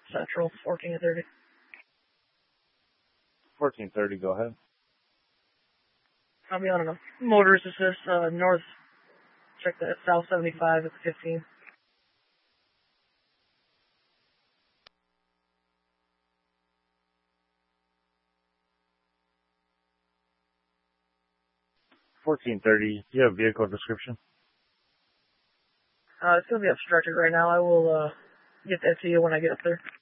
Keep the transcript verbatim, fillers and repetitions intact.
Central, fourteen thirty. fourteen thirty, go ahead. I'll be on a motorist assist, uh, north, check that, south seventy-five at the fifteen. fourteen thirty, do you have vehicle description? Uh, it's going to be obstructed right now. I will, uh, get that to you when I get up there.